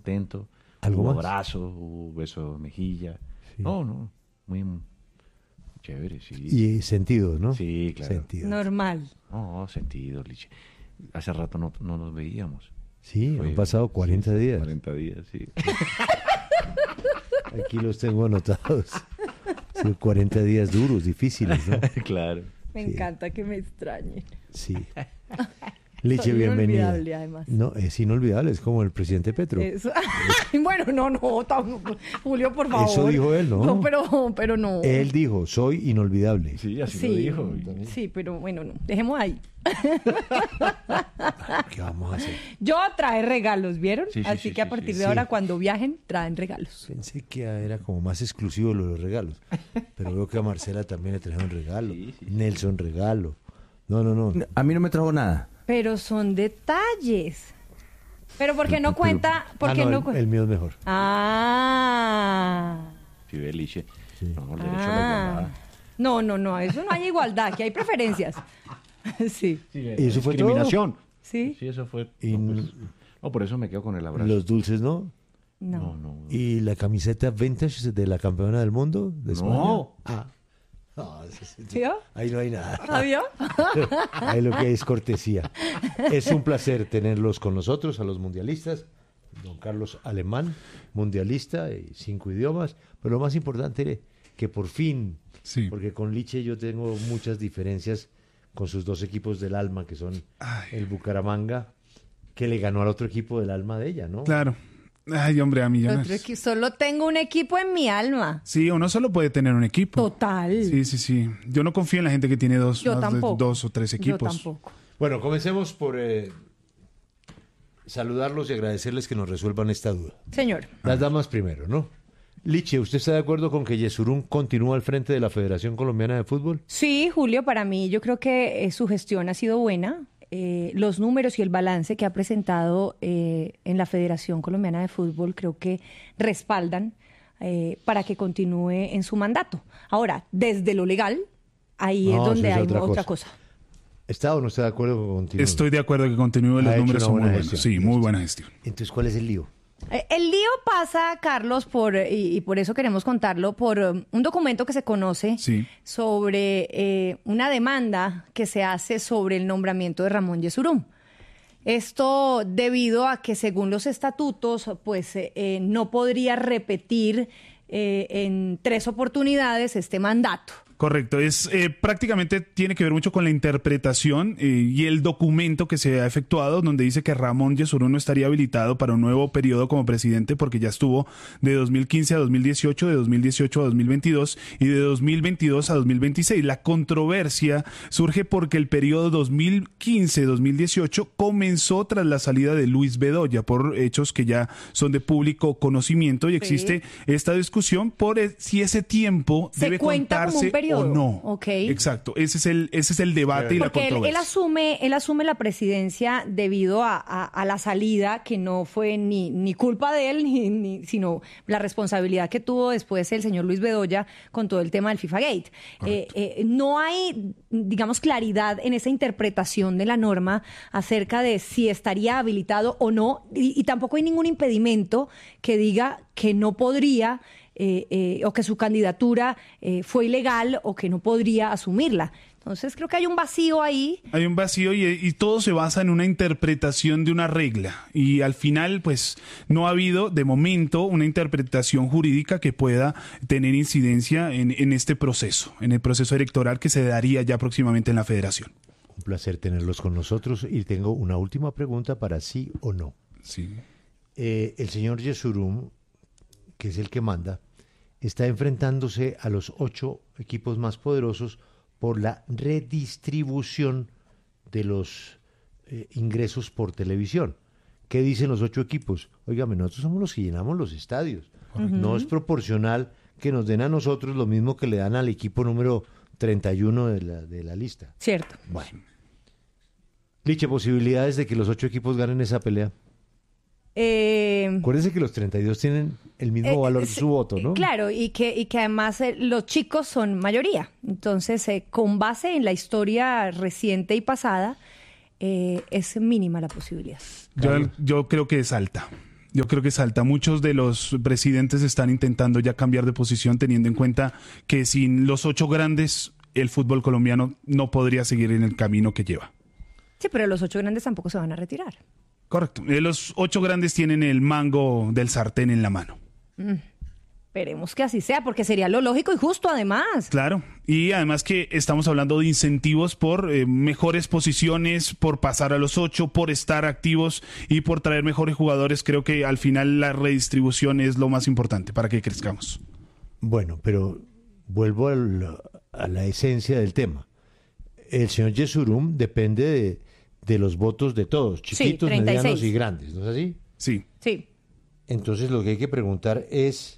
contento. ¿Algo Hubo más? abrazo, hubo beso de mejilla. Sí. No, muy chévere, sí. Y sentido, ¿no? Sí, claro. Sentido. Normal. No, sentido, Liche. Hace rato no nos veíamos. Sí, han pasado 40 días. 40 días, sí. Aquí los tengo anotados. Sí, 40 días duros, difíciles, ¿no? Claro. Me Sí. encanta que me extrañen. Sí. Liche, Soy bienvenida. inolvidable, además. No, es inolvidable, es como el presidente Petro. Eso. Bueno, Julio, por favor. Eso dijo él, ¿no? No, pero no. Él dijo, soy inolvidable. Sí, así Sí, lo dijo. sí, pero bueno, no. Dejemos ahí. ¿Qué vamos a hacer? Yo trae regalos, ¿vieron? Sí, sí, Así sí, que a sí, partir sí. de ahora, Sí. cuando viajen, traen regalos. Pensé que era como más exclusivo lo de los regalos. Pero veo que a Marcela también le trajeron regalo. Sí, sí. Nelson regalo. No. A mí no me trajo nada. Pero son detalles. Pero ¿por qué no cuenta? ¿Por qué no el mío es mejor. Ah. Sí, ve, Liche. Sí. No, el derecho a la igualdad. No, eso no hay igualdad, aquí hay preferencias. Sí. ¿Y eso fue discriminación. ¿Sí? Sí, eso fue. Y No, por eso me quedo con el abrazo. los dulces, ¿no? No. No. ¿Y la camiseta vintage de la campeona del mundo? De España? No. Ah. No, sí. ¿Vio? Ahí no hay nada. ¿Vio? Ahí lo que hay es cortesía. Es un placer tenerlos con nosotros, a los mundialistas. Don Carlos Alemán, mundialista, 5 idiomas. Pero lo más importante, que por fin, Sí. porque con Liche yo tengo muchas diferencias con sus dos equipos del alma, que son el Bucaramanga, que le ganó al otro equipo del alma de ella, ¿no? Claro. Ay, hombre, a millones. Otro solo tengo un equipo en mi alma. Sí, uno solo puede tener un equipo. Total. Sí. Yo no confío en la gente que tiene Yo más de tampoco. 2 o 3 equipos. Yo tampoco. Bueno, comencemos por saludarlos y agradecerles que nos resuelvan esta duda. Señor. Las damas primero, ¿no? Liche, ¿usted está de acuerdo con que Yesurún continúa al frente de la Federación Colombiana de Fútbol? Sí, Julio, para mí yo creo que su gestión ha sido buena. Los números y el balance que ha presentado en la Federación Colombiana de Fútbol creo que respaldan para que continúe en su mandato. Ahora, desde lo legal, ahí es No, donde eso es hay otra otra cosa. cosa. ¿Está o no está de acuerdo con que continúe? Estoy de acuerdo que continúe, los Ha hecho números una son muy buena buenos. gestión. Sí, muy buena gestión. Entonces, ¿cuál es el lío? El lío pasa, Carlos, y por eso queremos contarlo, por un documento que se conoce Sí. sobre una demanda que se hace sobre el nombramiento de Ramón Yesurún. Esto debido a que según los estatutos, pues no podría repetir en 3 oportunidades este mandato. Correcto, es prácticamente tiene que ver mucho con la interpretación y el documento que se ha efectuado donde dice que Ramón Yesurún no estaría habilitado para un nuevo periodo como presidente porque ya estuvo de 2015 a 2018, de 2018 a 2022 y de 2022 a 2026. La controversia surge porque el periodo 2015-2018 comenzó tras la salida de Luis Bedoya por hechos que ya son de público conocimiento y existe esta discusión por si ese tiempo ¿Se debe cuenta como un contarse periodo? o no. Ok. Exacto, ese es el debate y la Porque controversia. él asume la presidencia debido a la salida que no fue ni culpa de él, sino la responsabilidad que tuvo después el señor Luis Bedoya con todo el tema del FIFA Gate. No hay, digamos, claridad en esa interpretación de la norma acerca de si estaría habilitado o no, y tampoco hay ningún impedimento que diga que no podría o que su candidatura fue ilegal o que no podría asumirla. Entonces creo que hay un vacío ahí. Hay un vacío y todo se basa en una interpretación de una regla. Y al final, pues, no ha habido, de momento, una interpretación jurídica que pueda tener incidencia en este proceso, en el proceso electoral que se daría ya próximamente en la Federación. Un placer tenerlos con nosotros y tengo una última pregunta para sí o no. Sí. El señor Yesurún, que es el que manda, está enfrentándose a los 8 equipos más poderosos por la redistribución de los ingresos por televisión. ¿Qué dicen los 8 equipos? Óigame, nosotros somos los que llenamos los estadios. No es proporcional que nos den a nosotros lo mismo que le dan al equipo número 31 de la lista. Cierto. Bueno. Liche, posibilidades de que los 8 equipos ganen esa pelea. Acuérdense que los 32 tienen el mismo valor de su voto, ¿no? Claro, y que además los chicos son mayoría. Entonces, con base en la historia reciente y pasada, es mínima la posibilidad. Yo creo que es alta. Yo creo que salta. Muchos de los presidentes están intentando ya cambiar de posición, teniendo en cuenta que sin los 8 grandes, el fútbol colombiano no podría seguir en el camino que lleva. Sí, pero los 8 grandes tampoco se van a retirar. Correcto. Los 8 grandes tienen el mango del sartén en la mano. Esperemos que así sea, porque sería lo lógico y justo además. Claro, y además que estamos hablando de incentivos por mejores posiciones, por pasar a los 8, por estar activos y por traer mejores jugadores. Creo que al final la redistribución es lo más importante para que crezcamos. Bueno, pero vuelvo a la esencia del tema. El señor Yesurum depende de los votos de todos, chiquitos, 36. medianos y grandes, ¿no es así? Sí. Sí. Entonces lo que hay que preguntar es,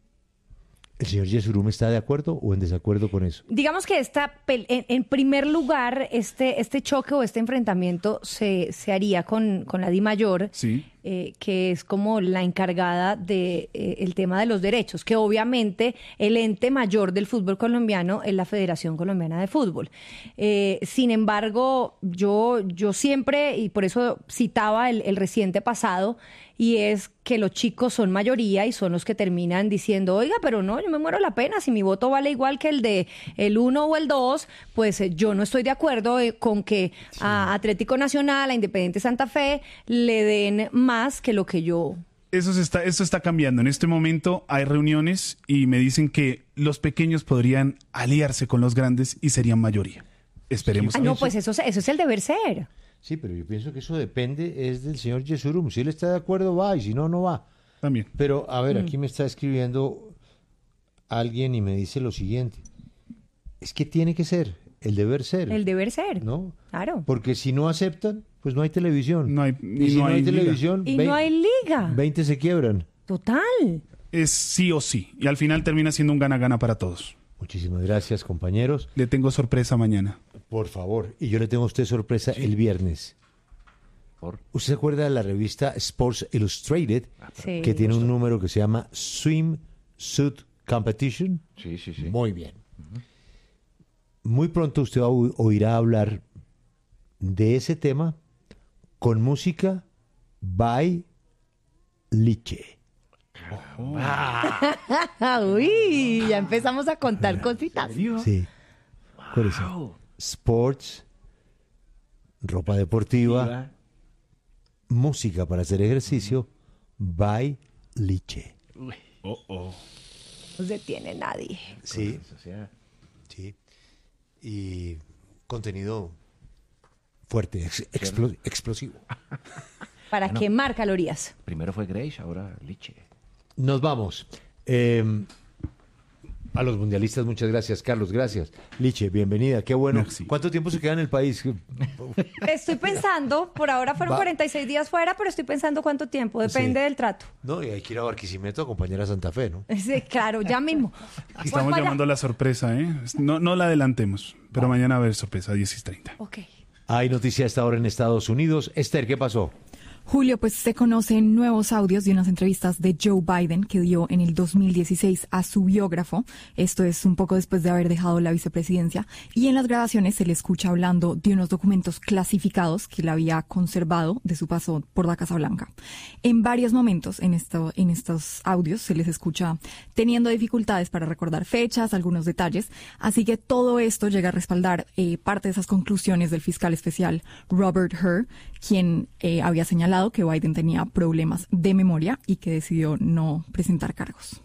¿el señor Yesurum está de acuerdo o en desacuerdo con eso? Digamos que en primer lugar, este choque o este enfrentamiento se haría con la DIMAYOR, Sí. que es como la encargada de el tema de los derechos, que obviamente el ente mayor del fútbol colombiano es la Federación Colombiana de Fútbol. Sin embargo, yo siempre, y por eso citaba el reciente pasado, y es que los chicos son mayoría y son los que terminan diciendo, oiga, pero no, yo me muero la pena, si mi voto vale igual que el de el 1 o el 2, pues yo no estoy de acuerdo con que a Atlético Nacional, a Independiente Santa Fe, le den más que lo que yo... Esto está cambiando. En este momento hay reuniones y me dicen que los pequeños podrían aliarse con los grandes y serían mayoría. Esperemos. Ah, no, pues eso es el deber ser. Sí, pero yo pienso que eso depende es del señor Yesurum. Si él está de acuerdo, va, y si no, no va. También. Pero, a ver, aquí me está escribiendo alguien y me dice lo siguiente. Es que tiene que ser, el deber ser. El deber ser. ¿No? Claro. Porque si no aceptan, pues no hay televisión. No hay- y si no no hay hay liga. televisión, Y no hay liga. 20 se quiebran. Total. Es sí o sí. Y al final termina siendo un gana-gana para todos. Muchísimas gracias, compañeros. Le tengo sorpresa mañana. Por favor. Y yo le tengo a usted sorpresa el viernes. Por... ¿Usted se acuerda de la revista Sports Illustrated? Sí. Que tiene un número que se llama Swimsuit Competition. Sí, sí, sí. Muy bien. Muy pronto usted oirá hablar de ese tema con música by Liche. Uy, ya empezamos a contar cositas. Sí. ¿Cuál es? Sports, ropa deportiva, música para hacer ejercicio by Liche. No se detiene nadie. Sí, O sea, sí. Y contenido fuerte, explosivo. Para quemar calorías. primero fue Grace, ahora Liche. Nos vamos. A los mundialistas, muchas gracias, Carlos, gracias. Liche, bienvenida, qué bueno. Merci. ¿Cuánto tiempo se queda en el país? Estoy pensando, por ahora fueron 46 días fuera, pero estoy pensando cuánto tiempo, depende Sí. del trato. No, y hay que ir a Barquisimeto a acompañar a Santa Fe, ¿no? Sí, claro, ya mismo. Estamos Pues vaya. llamando a la sorpresa, ¿eh? No la adelantemos, pero mañana va a haber sorpresa, 10:30. Ok. Hay noticia a esta hora en Estados Unidos. Esther, ¿qué pasó? Julio, pues se conocen nuevos audios de unas entrevistas de Joe Biden que dio en el 2016 a su biógrafo. Esto es un poco después de haber dejado la vicepresidencia. Y en las grabaciones se le escucha hablando de unos documentos clasificados que él había conservado de su paso por la Casa Blanca. En varios momentos en estos audios se les escucha teniendo dificultades para recordar fechas, algunos detalles. Así que todo esto llega a respaldar parte de esas conclusiones del fiscal especial Robert Hur, quien había señalado que Biden tenía problemas de memoria y que decidió no presentar cargos.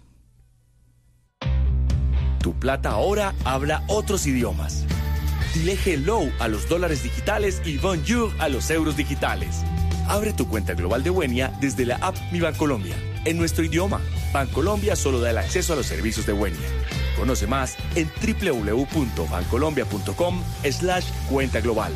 Tu plata ahora habla otros idiomas. Dile hello a los dólares digitales y bonjour a los euros digitales. Abre tu cuenta global de Wenia desde la app Mi Bancolombia. En nuestro idioma, Bancolombia solo da el acceso a los servicios de Wenia. Conoce más en www.bancolombia.com/cuenta global.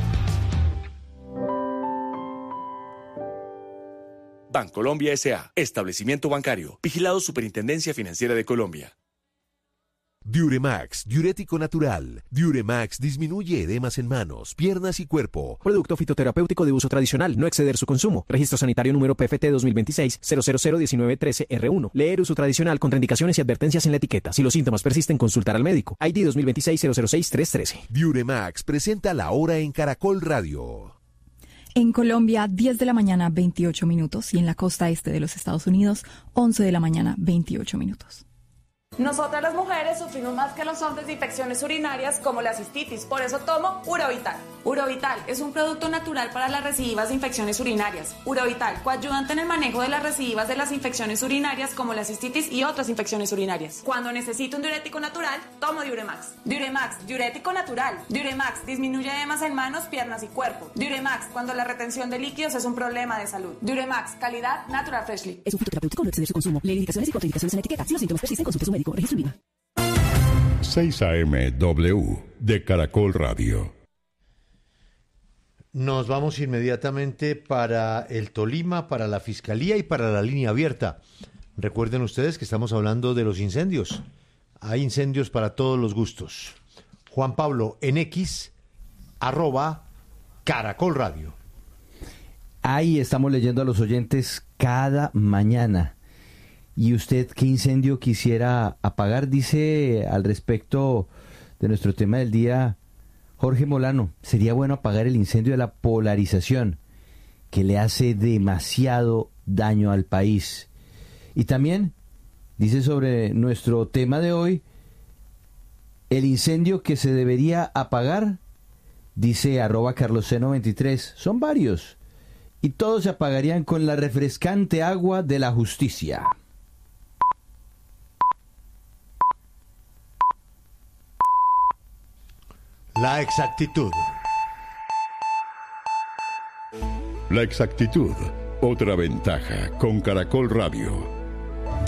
Bancolombia S.A. Establecimiento bancario. Vigilado Superintendencia Financiera de Colombia. Diuremax, diurético natural. Diuremax disminuye edemas en manos, piernas y cuerpo. Producto fitoterapéutico de uso tradicional, no exceder su consumo. Registro sanitario número PFT 2026-0001913R1. Leer uso tradicional, contraindicaciones y advertencias en la etiqueta. Si los síntomas persisten, consultar al médico. ID 2026-006-313. Diuremax presenta La Hora en Caracol Radio. En Colombia, 10 de la mañana, 28 minutos. Y en la costa este de los Estados Unidos, 11 de la mañana, 28 minutos. Nosotras las mujeres sufrimos más que los hombres de infecciones urinarias como la cistitis, por eso tomo Urovital. Urovital es un producto natural para las recidivas de infecciones urinarias. Urovital, coayudante en el manejo de las recidivas de las infecciones urinarias como la cistitis y otras infecciones urinarias. Cuando necesito un diurético natural, tomo Diuremax. Diuremax, diurético natural. Diuremax disminuye edemas en manos, piernas y cuerpo. Diuremax, cuando la retención de líquidos es un problema de salud. Diuremax, calidad Natural Freshly. Es un fitoterapéutico, no exceder su consumo. Lee indicaciones y contraindicaciones en la etiqueta. Si los síntomas persisten, consulte a su médico. Registro INVIMA. 6 AM W de Caracol Radio. Nos vamos inmediatamente para el Tolima, para la Fiscalía y para la línea abierta. Recuerden ustedes que estamos hablando de los incendios. Hay incendios para todos los gustos. Juan Pablo, en X, @Caracol Radio. Ahí estamos leyendo a los oyentes cada mañana. ¿Y usted qué incendio quisiera apagar? Dice al respecto de nuestro tema del día Jorge Molano, sería bueno apagar el incendio de la polarización, que le hace demasiado daño al país. Y también dice sobre nuestro tema de hoy, el incendio que se debería apagar, dice @carloseno23, son varios, y todos se apagarían con la refrescante agua de la justicia. La exactitud. La exactitud, otra ventaja con Caracol Radio.